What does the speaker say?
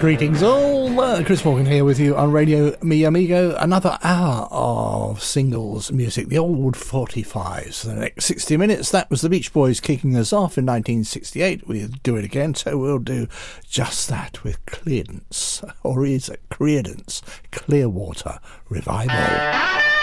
Greetings all, Chris Morgan here with you on Radio Mi Amigo. Another hour of singles music, the old 45s. For the next 60 minutes, that was the Beach Boys kicking us off in 1968. We'll do it again, so we'll do just that with Creedence, or is it Creedence, Clearwater Revival.